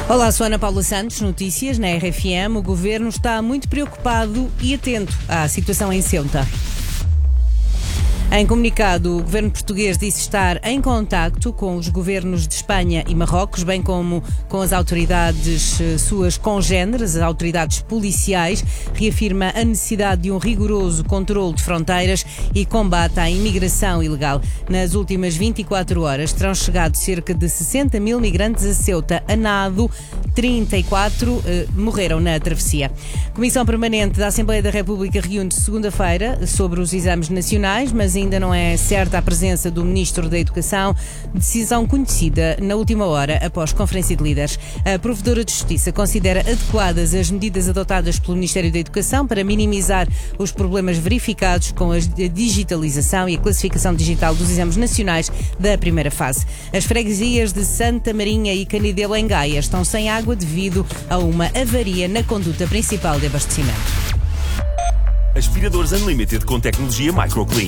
Olá, sou Ana Paula Santos, notícias na RFM. O Governo está muito preocupado e atento à situação em Ceuta. Em comunicado, o governo português disse estar em contacto com os governos de Espanha e Marrocos, bem como com as autoridades suas congêneres, as autoridades policiais. Reafirma a necessidade de um rigoroso controle de fronteiras e combate à imigração ilegal. Nas últimas 24 horas terão chegado cerca de 60 mil migrantes a Ceuta a nado. 34 morreram na travessia. A Comissão Permanente da Assembleia da República reúne-se segunda-feira sobre os exames nacionais, mas ainda não é certa a presença do Ministro da Educação, decisão conhecida na última hora após conferência de líderes. A Provedora de Justiça considera adequadas as medidas adotadas pelo Ministério da Educação para minimizar os problemas verificados com a digitalização e a classificação digital dos exames nacionais da primeira fase. As freguesias de Santa Marinha e Canidelo em Gaia estão sem água devido a uma avaria na conduta principal de abastecimento. Aspiradores Unlimited com tecnologia Microclean.